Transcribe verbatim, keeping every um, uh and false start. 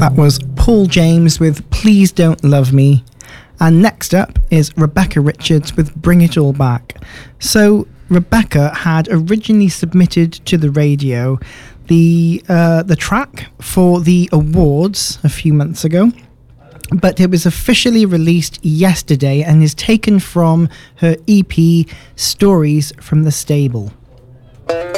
That was Paul James with Please Don't Love Me. And next up is Rebecca Richards with Bring It All Back. So Rebecca had originally submitted to the radio the uh, the track for the awards a few months ago, but it was officially released yesterday and is taken from her E P Stories from the Stable.